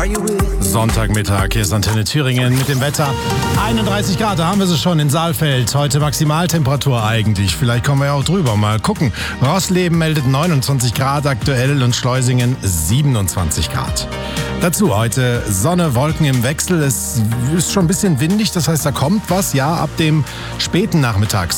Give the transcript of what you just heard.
Sonntagmittag, hier ist Antenne Thüringen mit dem Wetter. 31 Grad, da haben wir sie schon in Saalfeld. Heute Maximaltemperatur eigentlich. Vielleicht kommen wir ja auch drüber. Mal gucken. Rossleben meldet 29 Grad aktuell und Schleusingen 27 Grad. Dazu heute Sonne, Wolken im Wechsel. Es ist schon ein bisschen windig, das heißt, da kommt was. Ja, ab dem späten Nachmittag